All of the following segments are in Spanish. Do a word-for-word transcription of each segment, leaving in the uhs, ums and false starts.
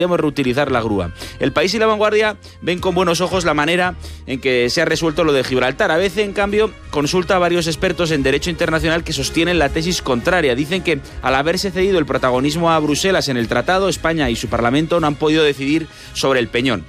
Podemos reutilizar la grúa. El País y La Vanguardia ven con buenos ojos la manera en que se ha resuelto lo de Gibraltar. A veces, en cambio, consulta a varios expertos en derecho internacional que sostienen la tesis contraria. Dicen que al haberse cedido el protagonismo a Bruselas en el tratado, España y su Parlamento no han podido decidir sobre el peñón.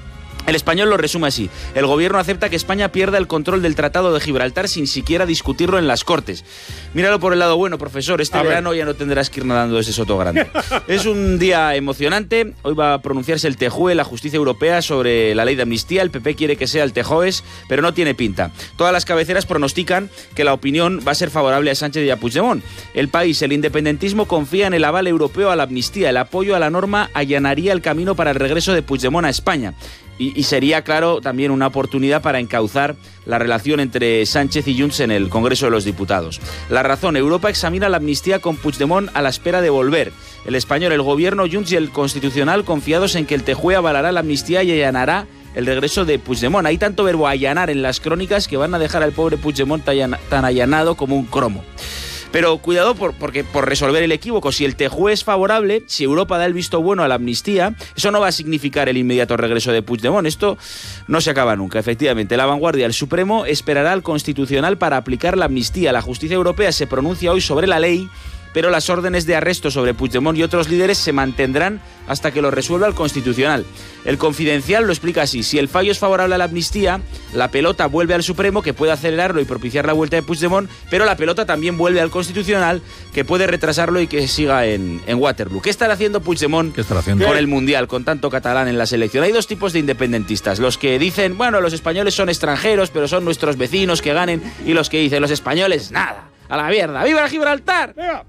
El Español lo resume así: el gobierno acepta que España pierda el control del Tratado de Gibraltar sin siquiera discutirlo en las Cortes. Míralo por el lado bueno, profesor, este verano ya no tendrás que ir nadando de ese soto grande. Es un día emocionante. Hoy va a pronunciarse el T J U E, la justicia europea, sobre la ley de amnistía. El P P quiere que sea el Tejoes, pero no tiene pinta. Todas las cabeceras pronostican que la opinión va a ser favorable a Sánchez y a Puigdemont. El País, el independentismo confía en el aval europeo a la amnistía. El apoyo a la norma allanaría el camino para el regreso de Puigdemont a España. Y, y sería, claro, también una oportunidad para encauzar la relación entre Sánchez y Junts en el Congreso de los Diputados. La razón: Europa examina la amnistía con Puigdemont a la espera de volver. El Español, el Gobierno, Junts y el Constitucional confiados en que el T J U E avalará la amnistía y allanará el regreso de Puigdemont. Hay tanto verbo allanar en las crónicas que van a dejar al pobre Puigdemont tan allanado como un cromo. Pero cuidado por, porque, por resolver el equívoco. Si el T J U E es favorable, si Europa da el visto bueno a la amnistía, eso no va a significar el inmediato regreso de Puigdemont. Esto no se acaba nunca, efectivamente. La Vanguardia, el Supremo esperará al Constitucional para aplicar la amnistía. La justicia europea se pronuncia hoy sobre la ley, pero las órdenes de arresto sobre Puigdemont y otros líderes se mantendrán hasta que lo resuelva el Constitucional. El Confidencial lo explica así: si el fallo es favorable a la amnistía, la pelota vuelve al Supremo, que puede acelerarlo y propiciar la vuelta de Puigdemont, pero la pelota también vuelve al Constitucional, que puede retrasarlo y que siga en, en Waterloo. ¿Qué estará haciendo Puigdemont ¿Qué estará haciendo? con el Mundial, con tanto catalán en la selección? Hay dos tipos de independentistas: los que dicen, bueno, los españoles son extranjeros, pero son nuestros vecinos, que ganen, y los que dicen, los españoles, nada, a la mierda, ¡viva Gibraltar! ¡Viva!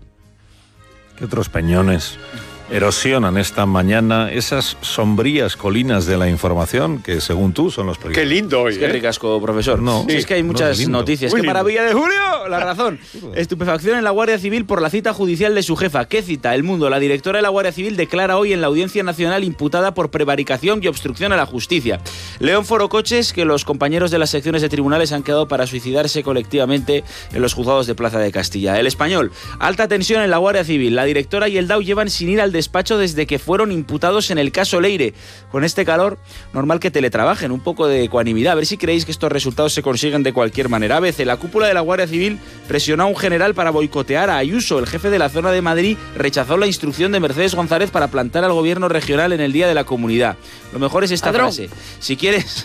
¿Qué otros peñones erosionan esta mañana esas sombrías colinas de la información que, según tú, son los primeros? Qué lindo hoy, Es que ¿eh? ricasco, profesor. No, sí, es que hay muchas no, noticias. Muy ¡Qué lindo. maravilla de Julio! La razón. Estupefacción en la Guardia Civil por la cita judicial de su jefa. ¿Qué cita? El Mundo. La directora de la Guardia Civil declara hoy en la Audiencia Nacional imputada por prevaricación y obstrucción a la justicia. León Forocoches que los compañeros de las secciones de tribunales han quedado para suicidarse colectivamente en los juzgados de Plaza de Castilla. El Español. Alta tensión en la Guardia Civil. La directora y el D A O llevan sin ir al despacho desde que fueron imputados en el caso Leire. Con este calor, normal que teletrabajen. Un poco de ecuanimidad. A ver si creéis que estos resultados se consiguen de cualquier manera. A veces, la cúpula de la Guardia Civil presionó a un general para boicotear a Ayuso. El jefe de la zona de Madrid rechazó la instrucción de Mercedes González para plantar al gobierno regional en el Día de la Comunidad. Lo mejor es esta Padrón. frase: si quieres...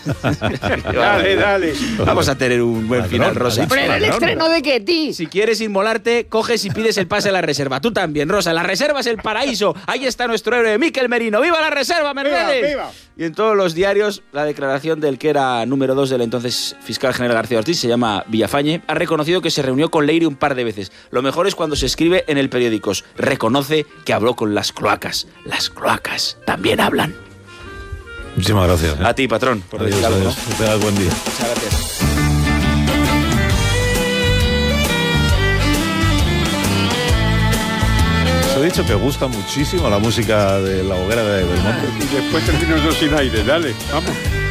Dale, dale. Vamos a tener un buen Padrón, final, Rosa. Pero el estreno de Ketty. Si quieres inmolarte, coges y pides el pase a la reserva. Tú también, Rosa. La reserva es el paraíso. Ahí está nuestro héroe, Miquel Merino. ¡Viva la reserva, Mercedes! ¡Viva, viva! Y en todos los diarios, la declaración del que era número dos del entonces fiscal general García Ortiz, se llama Villafañe, ha reconocido que se reunió con Leire un par de veces. Lo mejor es cuando se escribe en el periódico: reconoce que habló con las cloacas. Las cloacas también hablan. Muchísimas gracias. ¿eh? A ti, patrón, por Adiós, decir algo, adiós. ¿no? Que tengas buen día. Muchas gracias. Os he dicho que gusta muchísimo la música de La Hoguera de Belmonte. Y después termino yo sin aire. Dale, vamos.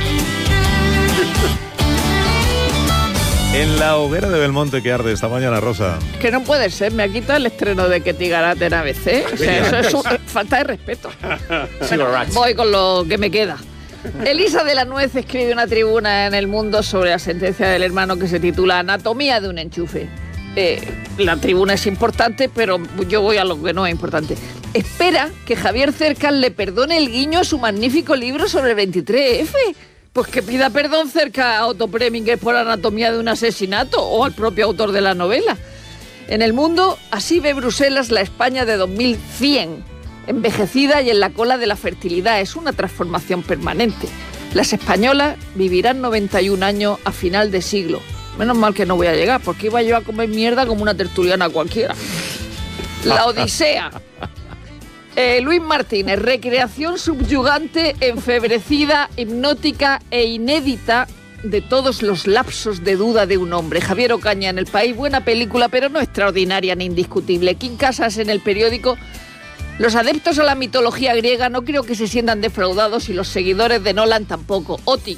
En La Hoguera de Belmonte que arde esta mañana, Rosa. Que no puede ser, me ha quitado el estreno de Ketty Garate en A B C. O sea, eso es un- falta de respeto. Bueno, voy con lo que me queda. Elisa de la Nuez escribe una tribuna en El Mundo sobre la sentencia del hermano que se titula Anatomía de un enchufe. Eh, la tribuna es importante, pero yo voy a lo que no es importante. Espera que Javier Cercas le perdone el guiño a su magnífico libro sobre el veintitrés efe. Pues que pida perdón Cercas a Otto Preminger por Anatomía de un asesinato o al propio autor de la novela. En El Mundo, así ve Bruselas la España de dos mil cien, envejecida y en la cola de la fertilidad. Es una transformación permanente. Las españolas vivirán noventa y un años a final de siglo. Menos mal que no voy a llegar, porque iba yo a comer mierda como una tertuliana cualquiera. La Odisea. Eh, Luis Martínez, recreación subyugante, enfebrecida, hipnótica e inédita de todos los lapsos de duda de un hombre. Javier Ocaña en El País, buena película, pero no extraordinaria ni indiscutible. Kim Casas en El Periódico. Los adeptos a la mitología griega no creo que se sientan defraudados y los seguidores de Nolan tampoco. Oti,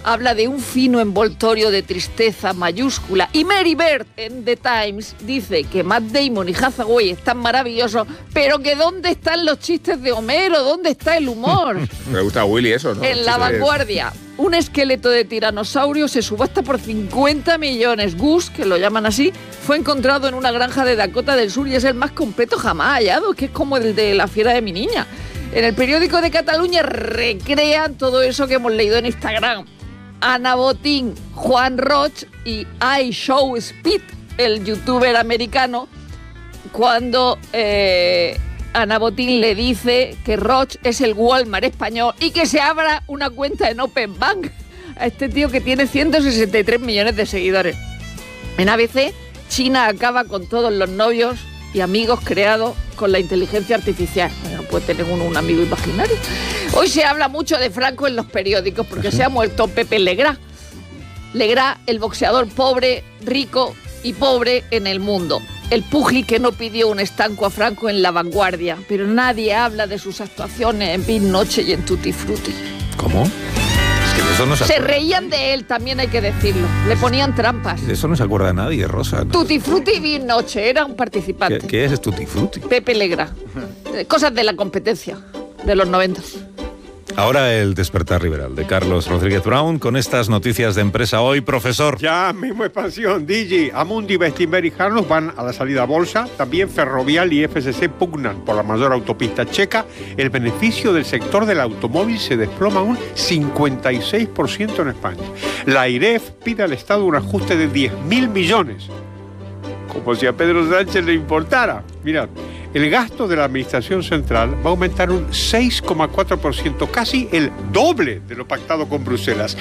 habla de un fino envoltorio de tristeza mayúscula. Y Mary Bird en The Times dice que Matt Damon y Hathaway están maravillosos, pero que ¿dónde están los chistes de Homero? ¿Dónde está el humor? Me gusta a Willy eso, ¿no? En La Vanguardia, un esqueleto de tiranosaurio se subasta por cincuenta millones. Gus, que lo llaman así, fue encontrado en una granja de Dakota del Sur y es el más completo jamás hallado, que es como el de la fiera de mi niña. En el periódico de Cataluña recrean todo eso que hemos leído en Instagram. Ana Botín, Juan Roch y iShowSpeed, el youtuber americano, cuando eh, Ana Botín le dice que Roch es el Walmart español y que se abra una cuenta en Open Bank a este tío que tiene ciento sesenta y tres millones de seguidores. En A B C, China acaba con todos los novios y amigos creados con la inteligencia artificial. Bueno, puede tener uno un amigo imaginario. Hoy se habla mucho de Franco en los periódicos porque se ha muerto Pepe Legrá. Legrá, el boxeador pobre, rico y pobre en el mundo. El púgil que no pidió un estanco a Franco en La Vanguardia. Pero nadie habla de sus actuaciones en Big Noche y en Tutti Frutti. ¿Cómo? Es que de eso no se, se acuerda. reían de él, también hay que decirlo. Le ponían trampas. De eso no se acuerda nadie, Rosa. ¿No? Tutti Frutti y Big Noche, era un participante. ¿Qué, qué es Tutti Frutti? Pepe Legrá. Cosas de la competencia de los noventa. Ahora el despertar liberal de Carlos Rodríguez Brown con estas noticias de empresa hoy, profesor. Ya mismo expansión, Digi, Amundi, Bestinver y Harnos van a la salida a bolsa. También Ferrovial y F C C pugnan por la mayor autopista checa. El beneficio del sector del automóvil se desploma un cincuenta y seis por ciento en España. La IREF pide al Estado un ajuste de diez mil millones. Como si a Pedro Sánchez le importara. Mirad, el gasto de la Administración Central va a aumentar un seis coma cuatro por ciento, casi el doble de lo pactado con Bruselas.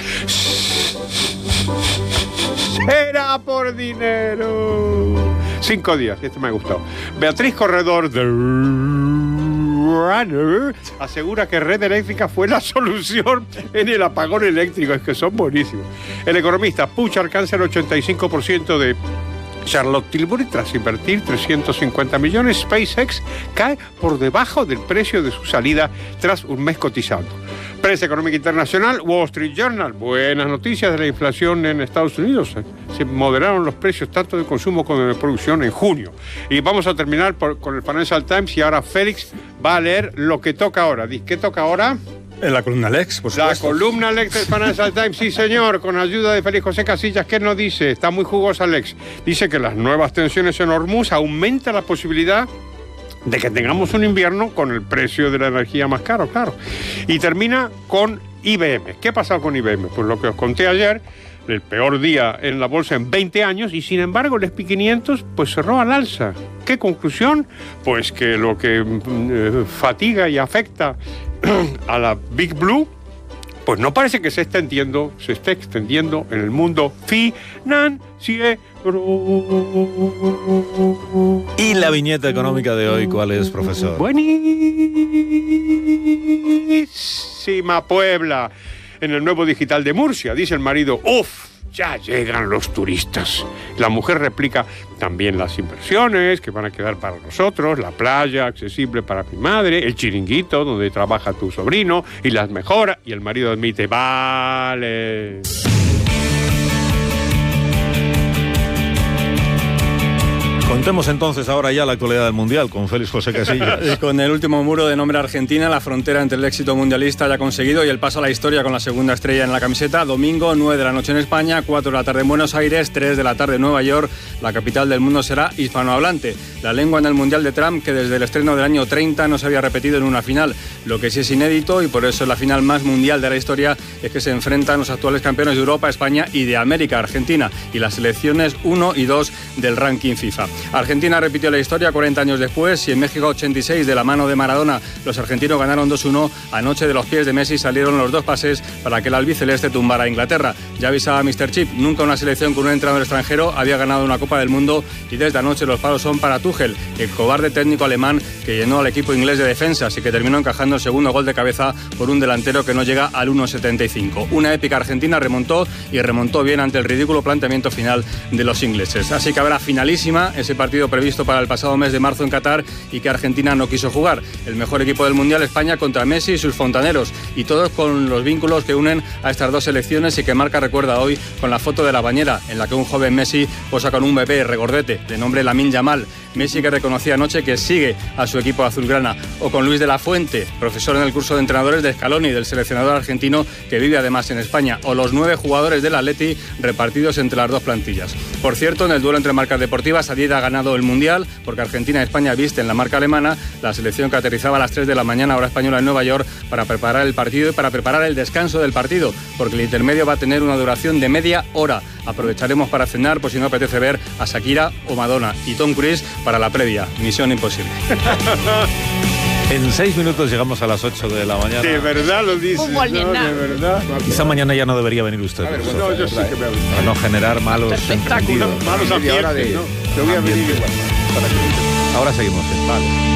Será por dinero. Cinco días, este me ha gustado. Beatriz Corredor de Runner asegura que Red Eléctrica fue la solución en el apagón eléctrico. Es que son buenísimos. El economista Puig alcanza el ochenta y cinco por ciento de Charlotte Tilbury tras invertir trescientos cincuenta millones. SpaceX cae por debajo del precio de su salida tras un mes cotizando. Prensa económica internacional, Wall Street Journal. Buenas noticias de la inflación en Estados Unidos. Se moderaron los precios tanto de consumo como de producción en junio. Y vamos a terminar por, con el Financial Times y ahora Félix va a leer lo que toca ahora. ¿Qué toca ahora? En la columna Lex, por supuesto. La columna Lex del Financial Times, sí señor, con ayuda de Félix José Casillas. ¿Qué nos dice? Está muy jugosa Lex. Dice que las nuevas tensiones en Hormuz aumentan la posibilidad de que tengamos un invierno con el precio de la energía más caro, claro. Y termina con I B M. ¿Qué ha pasado con I B M? Pues lo que os conté ayer, el peor día en la bolsa en veinte años, y sin embargo el ese and pe quinientos pues cerró al alza. ¿Qué conclusión? Pues que lo que eh, fatiga y afecta a la Big Blue, pues no parece que se esté extendiendo, se esté extendiendo en el mundo financiero. ¿Y la viñeta económica de hoy cuál es, profesor? Buenísima Puebla. En el nuevo digital de Murcia, dice el marido, ¡uf! Ya llegan los turistas. La mujer replica, también las inversiones que van a quedar para nosotros, la playa accesible para mi madre, el chiringuito donde trabaja tu sobrino y las mejoras. Y el marido admite, vale. Contemos entonces ahora ya la actualidad del Mundial con Félix José Casillas. Con el último muro de nombre Argentina, la frontera entre el éxito mundialista ya conseguido y el paso a la historia con la segunda estrella en la camiseta. Domingo, nueve de la noche en España, cuatro de la tarde en Buenos Aires, tres de la tarde en Nueva York. La capital del mundo será hispanohablante. La lengua en el Mundial de Trump, que desde el estreno del año treinta no se había repetido en una final. Lo que sí es inédito, y por eso es la final más mundial de la historia, es que se enfrentan los actuales campeones de Europa, España y de América, Argentina, y las selecciones uno y dos del ranking FIFA. Argentina repitió la historia cuarenta años después y en México ochenta y seis, de la mano de Maradona, los argentinos ganaron dos uno. Anoche de los pies de Messi salieron los dos pases para que el albiceleste tumbara a Inglaterra. Ya avisaba míster Chip, nunca una selección con un entrenador extranjero había ganado una Copa del Mundo, y desde anoche los palos son para Tuchel, el cobarde técnico alemán que llenó al equipo inglés de defensas y que terminó encajando el segundo gol de cabeza por un delantero que no llega al uno setenta y cinco. Una épica Argentina remontó y remontó bien ante el ridículo planteamiento final de los ingleses. Así que habrá finalísima ese ese partido previsto para el pasado mes de marzo en Qatar y que Argentina no quiso jugar. El mejor equipo del Mundial, España contra Messi y sus fontaneros, y todos con los vínculos que unen a estas dos selecciones y que Marca recuerda hoy con la foto de la bañera en la que un joven Messi posa con un bebé regordete de nombre Lamine Yamal. Messi, que reconocía anoche que sigue a su equipo azulgrana, o con Luis de la Fuente, profesor en el curso de entrenadores de Scaloni, del seleccionador argentino que vive además en España, o los nueve jugadores del Atleti repartidos entre las dos plantillas. Por cierto, en el duelo entre marcas deportivas, ayer ha ganado el Mundial, porque Argentina y España visten la marca alemana, la selección que aterrizaba a las tres de la mañana hora española en Nueva York para preparar el partido y para preparar el descanso del partido, porque el intermedio va a tener una duración de media hora. Aprovecharemos para cenar, por si no apetece ver a Shakira o Madonna, y Tom Cruise para la previa. Misión imposible. En seis minutos llegamos a las ocho de la mañana. De verdad lo dices, ¿no? De verdad. Quizá mañana ya no debería venir usted. Ver, bueno, no, yo sí que me voy. Para no generar malos entendidos. Malos ambientes, ¿no? Te voy a venir igual. Ahora seguimos. ¿Sí? Vale.